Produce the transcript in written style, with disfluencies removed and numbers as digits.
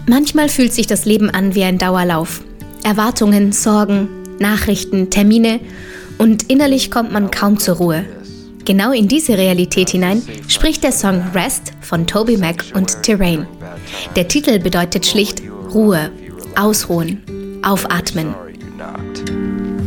Manchmal fühlt sich das Leben an wie ein Dauerlauf. Erwartungen, Sorgen, Nachrichten, Termine und innerlich kommt man kaum zur Ruhe. Genau in diese Realität hinein spricht der Song Rest von TobyMac und Terrain. Der Titel bedeutet schlicht Ruhe, Ausruhen, Aufatmen.